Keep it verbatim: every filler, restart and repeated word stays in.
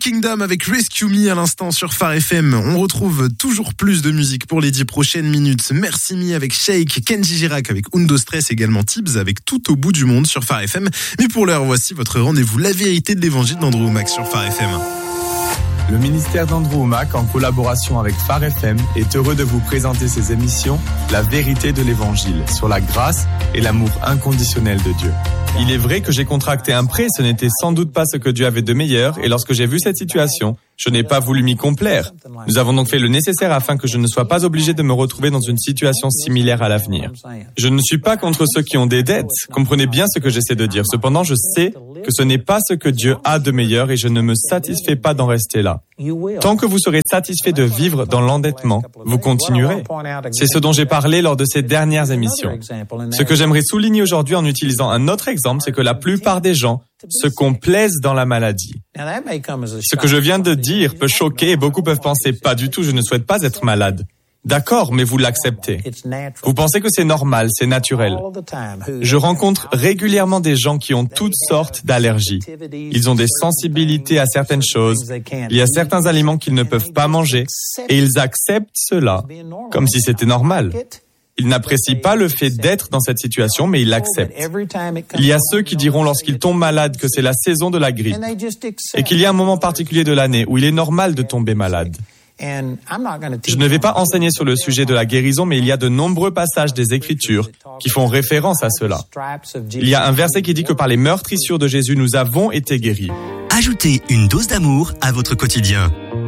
Kingdom avec Rescue Me à l'instant sur Phare F M. On retrouve toujours plus de musique pour les dix prochaines minutes. Merci Me avec Shake, Kenji Girac avec Undo Stress, également Tibbs avec Tout au bout du monde sur Phare F M. Mais pour l'heure, voici votre rendez-vous La vérité de l'évangile d'Andrew Mac sur Phare F M. Le ministère d'Andrew Mac, en collaboration avec Phare F M, est heureux de vous présenter ses émissions La vérité de l'évangile sur la grâce et l'amour inconditionnel de Dieu. Il est vrai que j'ai contracté un prêt, ce n'était sans doute pas ce que Dieu avait de meilleur, et lorsque j'ai vu cette situation, je n'ai pas voulu m'y complaire. Nous avons donc fait le nécessaire afin que je ne sois pas obligé de me retrouver dans une situation similaire à l'avenir. Je ne suis pas contre ceux qui ont des dettes, comprenez bien ce que j'essaie de dire. Cependant, je sais que ce n'est pas ce que Dieu a de meilleur et je ne me satisfais pas d'en rester là. Tant que vous serez satisfait de vivre dans l'endettement, vous continuerez. C'est ce dont j'ai parlé lors de ces dernières émissions. Ce que j'aimerais souligner aujourd'hui en utilisant un autre exemple, c'est que la plupart des gens se complaisent dans la maladie. Ce que je viens de dire peut choquer et beaucoup peuvent penser « pas du tout, je ne souhaite pas être malade ». D'accord, mais vous l'acceptez. Vous pensez que c'est normal, c'est naturel. Je rencontre régulièrement des gens qui ont toutes sortes d'allergies. Ils ont des sensibilités à certaines choses. Il y a certains aliments qu'ils ne peuvent pas manger et ils acceptent cela comme si c'était normal. Ils n'apprécient pas le fait d'être dans cette situation, mais ils l'acceptent. Il y a ceux qui diront lorsqu'ils tombent malades que c'est la saison de la grippe et qu'il y a un moment particulier de l'année où il est normal de tomber malade. Je ne vais pas enseigner sur le sujet de la guérison, mais il y a de nombreux passages des Écritures qui font référence à cela. Il y a un verset qui dit que par les meurtrissures de Jésus, nous avons été guéris. Ajoutez une dose d'amour à votre quotidien.